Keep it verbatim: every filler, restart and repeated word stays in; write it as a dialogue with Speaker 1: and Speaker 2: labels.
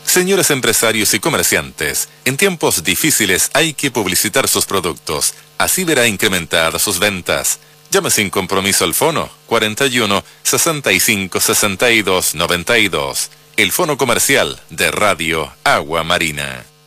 Speaker 1: Señores empresarios y comerciantes, en tiempos difíciles hay que publicitar sus productos. Así verá incrementadas sus ventas. Llame sin compromiso al fono cuarenta y uno, sesenta y cinco, sesenta y dos, noventa y dos. El fono comercial de Radio Agua Marina.